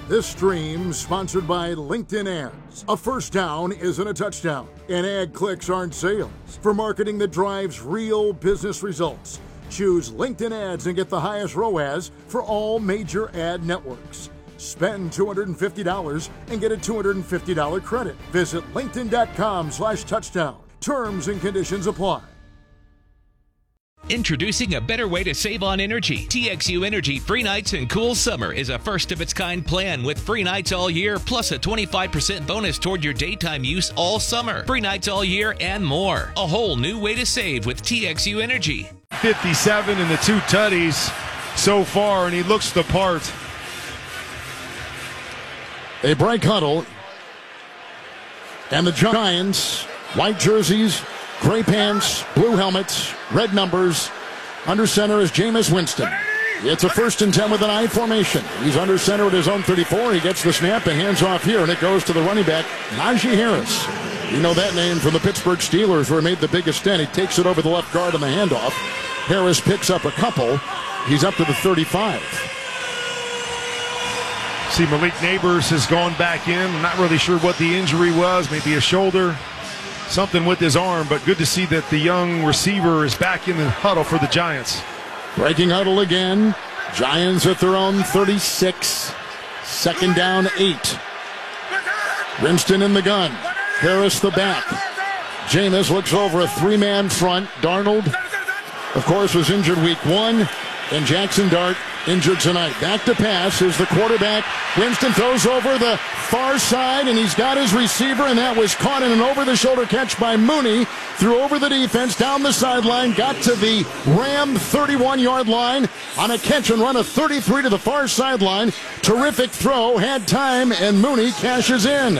This stream sponsored by LinkedIn Ads. A first down isn't a touchdown, and ad clicks aren't sales. For marketing that drives real business results, choose LinkedIn Ads and get the highest ROAS for all major ad networks. Spend $250 and get a $250 credit. Visit linkedin.com/touchdown. Terms and conditions apply. Introducing a better way to save on energy. TXU Energy Free Nights and Cool Summer is a first-of-its-kind plan with free nights all year, plus a 25% bonus toward your daytime use all summer. Free nights all year and more. A whole new way to save with TXU Energy. 57 and the 2 tutties so far, and he looks the part. A break huddle. And the Giants, white jerseys, gray pants, blue helmets, red numbers. Under center is Jameis Winston. It's a 1st and 10 with an I formation. He's under center at his own 34. He gets the snap and hands off here, and it goes to the running back, Najee Harris. You know that name from the Pittsburgh Steelers, where he made the biggest stand. He takes it over the left guard on the handoff. Harris picks up a couple. He's up to the 35. See, Malik Neighbors has gone back in. I'm not really sure what the injury was. Maybe a shoulder, something with his arm. But good to see that the young receiver is back in the huddle for the Giants. Breaking huddle again. Giants at their own 36. 2nd down, 8. Winston in the gun. Harris the back. Jameis looks over a 3-man front. Darnold, of course, was injured week 1. And Jackson Dart injured tonight. Back to pass is the quarterback. Winston throws over the far side, and he's got his receiver, and that was caught in an over-the-shoulder catch by Mooney. Threw over the defense, down the sideline, got to the Ram 31-yard line on a catch and run of 33 to the far sideline. Terrific throw, had time, and Mooney cashes in.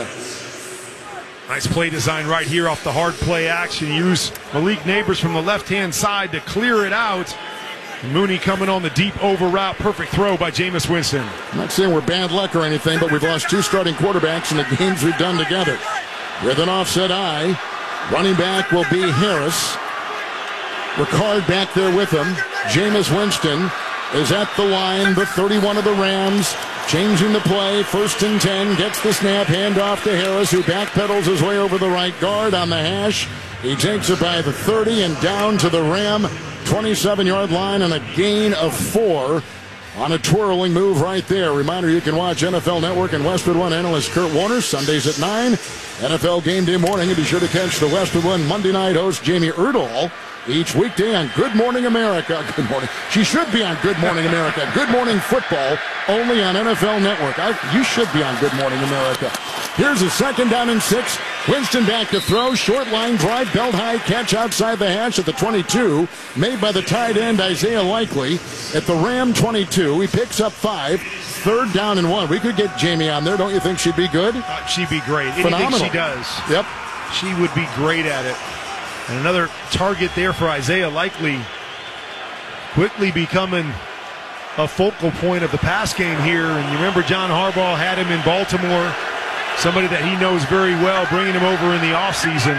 Nice play design right here off the hard play action. Use Malik Neighbors from the left-hand side to clear it out. Mooney coming on the deep over route. Perfect throw by Jameis Winston. I'm not saying we're bad luck or anything, but we've lost 2 starting quarterbacks in the games we've done together. With an offset eye, running back will be Harris. Ricard back there with him. Jameis Winston is at the line, the 31 of the Rams. Changing the play, 1st and 10, gets the snap, handoff to Harris, who backpedals his way over the right guard on the hash. He takes it by the 30 and down to the Ram 27-yard line and a gain of 4 on a twirling move right there. Reminder, you can watch NFL Network and Westwood One analyst Kurt Warner Sundays at 9. NFL Game Day morning, and be sure to catch the Westwood One Monday night host Jamie Erdahl each weekday on Good Morning America. Good morning. She should be on Good Morning America. Good Morning Football, only on NFL Network. You should be on Good Morning America. Here's a 2nd down and 6. Winston back to throw. Short line drive. Belt high catch outside the hash at the 22. Made by the tight end Isaiah Likely at the Ram 22. He picks up 5. 3rd down and 1. We could get Jamie on there. Don't you think she'd be good? She'd be great. Phenomenal. Anything she does. Yep. She would be great at it. And another target there for Isaiah Likely. Quickly becoming a focal point of the pass game here. And you remember John Harbaugh had him in Baltimore. Somebody that he knows very well, bringing him over in the offseason.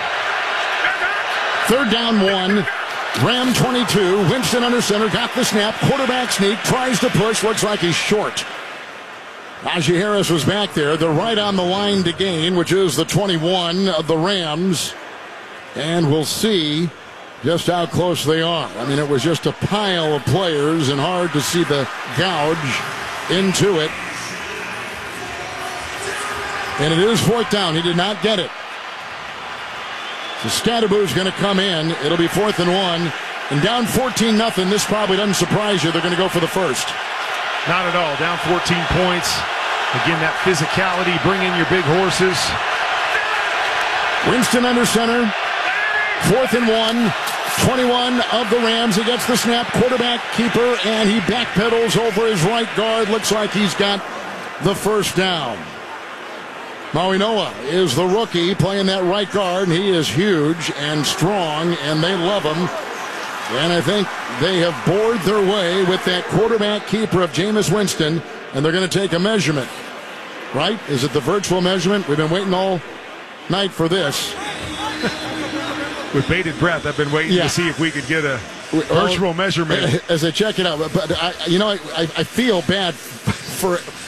3rd down 1. Ram 22. Winston under center. Got the snap. Quarterback sneak. Tries to push. Looks like he's short. Najee Harris was back there. They're right on the line to gain, which is the 21 of the Rams. And we'll see just how close they are. I mean, it was just a pile of players and hard to see the gouge into it. And it is 4th down. He did not get it. So Scadaboo's going to come in. It'll be 4th and 1. And down 14-0. This probably doesn't surprise you. They're going to go for the first. Not at all. Down 14 points. Again, that physicality. Bring in your big horses. Winston under center. 4th and 1. 21 of the Rams. He gets the snap. Quarterback keeper. And he backpedals over his right guard. Looks like he's got the first down. Maui Noah is the rookie playing that right guard. He is huge and strong, and they love him. And I think they have bored their way with that quarterback keeper of Jameis Winston, and they're going to take a measurement. Right? Is it the virtual measurement? We've been waiting all night for this. With bated breath, I've been waiting to see if we could get a virtual measurement. As I check it out. But I feel bad for